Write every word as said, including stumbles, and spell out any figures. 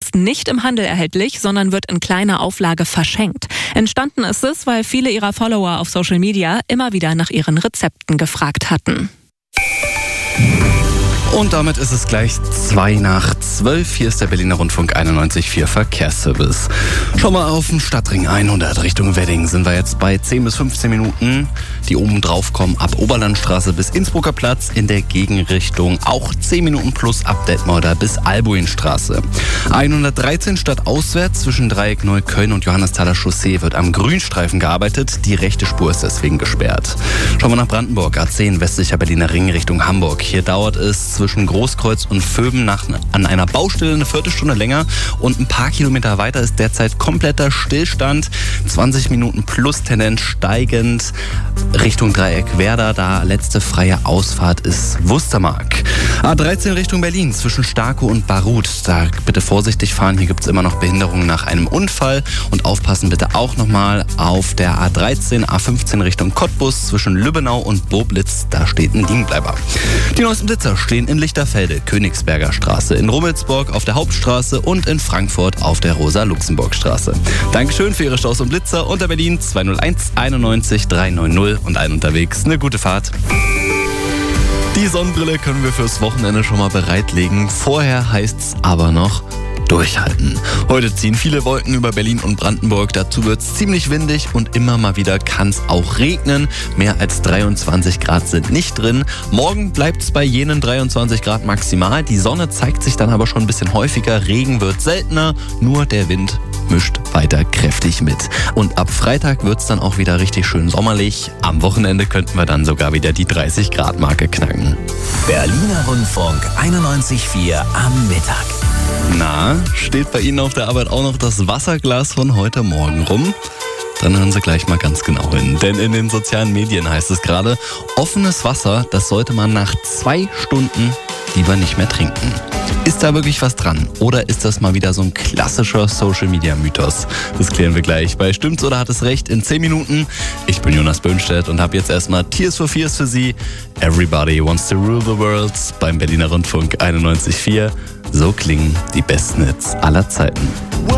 ist nicht im Handel erhältlich, sondern wird in kleiner Auflage verschenkt. Entstanden ist es, weil viele ihrer Follower auf Social Media immer wieder nach ihren Rezepten gefragt hatten. Und damit ist es gleich zwei nach zwölf. Hier ist der Berliner Rundfunk einundneunzig Komma vier Verkehrsservice. Schau mal auf den Stadtring hundert Richtung Wedding. Sind wir jetzt bei zehn bis fünfzehn Minuten, die oben drauf kommen ab Oberlandstraße bis Innsbrucker Platz. In der Gegenrichtung auch zehn Minuten plus ab Detmolder bis Albuinstraße. hundertdreizehn stadtauswärts zwischen Dreieck Neukölln und Johannesthaler Chaussee wird am Grünstreifen gearbeitet. Die rechte Spur ist deswegen gesperrt. Schauen wir nach Brandenburg. A zehn westlicher Berliner Ring Richtung Hamburg. Hier dauert es zwischen Großkreuz und Vöben nach, an einer Baustelle eine Viertelstunde länger und ein paar Kilometer weiter ist derzeit kompletter Stillstand. zwanzig Minuten plus Tendenz steigend Richtung Dreieck Werder. Da letzte freie Ausfahrt ist Wustermark. A dreizehn Richtung Berlin zwischen Starkow und Barut. Da bitte vorsichtig fahren. Hier gibt es immer noch Behinderungen nach einem Unfall. Und aufpassen bitte auch nochmal auf der A dreizehn, A fünfzehn Richtung Cottbus zwischen Lübbenau und Boblitz. Da steht ein Liegenbleiber. Die neuesten Blitzer stehen in Lichterfelde, Königsberger Straße, in Rummelsburg auf der Hauptstraße und in Frankfurt auf der Rosa-Luxemburg-Straße. Dankeschön für Ihre Staus und Blitzer unter Berlin zwei null eins einundneunzig dreihundert und allen unterwegs eine gute Fahrt. Die Sonnenbrille können wir fürs Wochenende schon mal bereitlegen. Vorher heißt's aber noch durchhalten. Heute ziehen viele Wolken über Berlin und Brandenburg. Dazu wird es ziemlich windig und immer mal wieder kann es auch regnen. Mehr als dreiundzwanzig Grad sind nicht drin. Morgen bleibt es bei jenen dreiundzwanzig Grad maximal. Die Sonne zeigt sich dann aber schon ein bisschen häufiger. Regen wird seltener, nur der Wind mischt weiter kräftig mit. Und ab Freitag wird es dann auch wieder richtig schön sommerlich. Am Wochenende könnten wir dann sogar wieder die dreißig Grad Marke knacken. Berliner Rundfunk einundneunzig Komma vier am Mittag. Na, steht bei Ihnen auf der Arbeit auch noch das Wasserglas von heute Morgen rum? Dann hören Sie gleich mal ganz genau hin. Denn in den sozialen Medien heißt es gerade, offenes Wasser, das sollte man nach zwei Stunden lieber nicht mehr trinken. Ist da wirklich was dran? Oder ist das mal wieder so ein klassischer Social-Media-Mythos? Das klären wir gleich bei Stimmt's oder hat es recht in zehn Minuten. Ich bin Jonas Böhnstedt und habe jetzt erstmal Tears for Fears für Sie. Everybody wants to rule the world beim Berliner Rundfunk einundneunzig Komma vier. So klingen die besten Hits aller Zeiten.